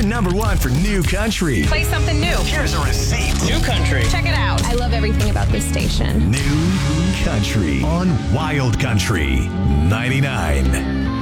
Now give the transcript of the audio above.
number one for new country. Play something new. Here's a receipt. New country. Check it out. I love everything about this station. New country on Wild Country 99.